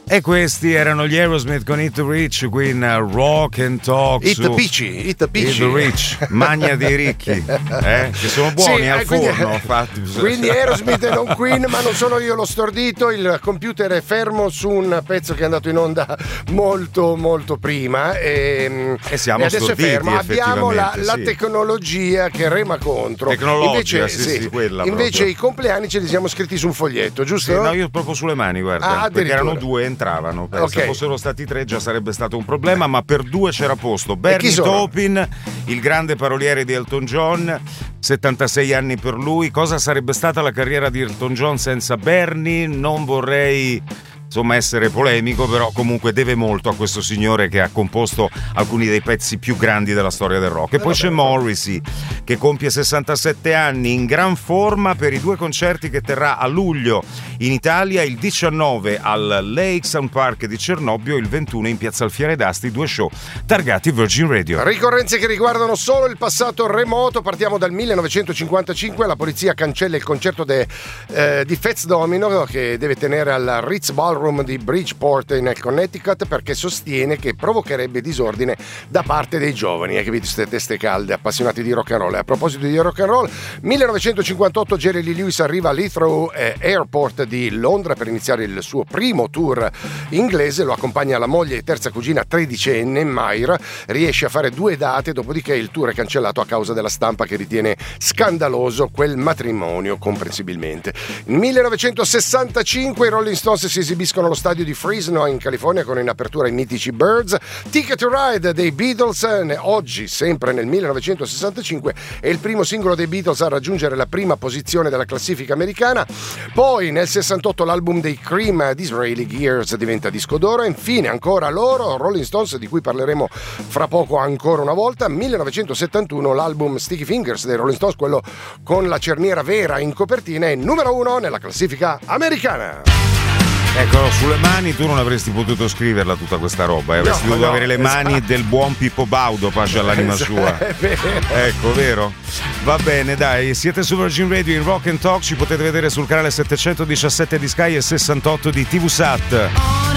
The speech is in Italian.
E questi erano gli Aerosmith con Hit the Rich, qui in Rock and Talk. Hit the Rich, magna dei ricchi, che sono buoni, sì, al forno. Quindi Aerosmith e non Queen, ma non sono io lo stordito, il computer è fermo su un pezzo che è andato in onda molto molto prima e siamo adesso storditi, è fermo. Abbiamo la sì. Tecnologia che rema contro. Tecnologia, sì, quella invece i compleanni ce li siamo scritti su un foglietto, giusto? Sì, no, io proprio sulle mani, guarda, perché erano due, entravano. Se fossero stati tre già sarebbe stato un problema, ma per due c'era posto. Bernie Taupin, il grande paroliere di Elton John, 76 anni per lui. Cosa sarebbe stata la carriera di Elton John senza Bernie? Non vorrei essere polemico, però comunque deve molto a questo signore che ha composto alcuni dei pezzi più grandi della storia del rock. E poi c'è Morrissey, che compie 67 anni, in gran forma per i due concerti che terrà a luglio in Italia, il 19 al Lakeside Park di Cernobbio e il 21 in Piazza Alfiere d'Asti, 2 show targati Virgin Radio. Ricorrenze che riguardano solo il passato remoto. Partiamo dal 1955, la polizia cancella il concerto di Fats Domino che deve tenere al Ritz Ballroom di Bridgeport nel Connecticut, perché sostiene che provocherebbe disordine da parte dei giovani. Hai capito, queste teste calde appassionati di rock and roll. A proposito di rock and roll, 1958 Jerry Lee Lewis arriva all'Heathrow Airport di Londra per iniziare il suo primo tour inglese. Lo accompagna la moglie e terza cugina tredicenne Myra. Riesce a fare 2 date, dopodiché il tour è cancellato a causa della stampa che ritiene scandaloso quel matrimonio, comprensibilmente. Nel 1965 i Rolling Stones si esibiscono allo stadio di Fresno in California con in apertura i mitici Birds. Ticket to Ride dei Beatles, oggi sempre nel 1965, è il primo singolo dei Beatles a raggiungere la prima posizione della classifica americana. Poi nel 68 l'album dei Cream, Disraeli Gears, diventa disco d'oro. E infine ancora loro, Rolling Stones, di cui parleremo fra poco ancora una volta. 1971 l'album Sticky Fingers dei Rolling Stones, quello con la cerniera vera in copertina, è numero 1 nella classifica americana. Ecco, sulle mani tu non avresti potuto scriverla tutta questa roba, avresti dovuto avere le mani del buon Pippo Baudo, pace all'anima sua. Ecco, vero? Va bene, dai, siete su Virgin Radio in Rock and Talk, ci potete vedere sul canale 717 di Sky e 68 di TVSAT.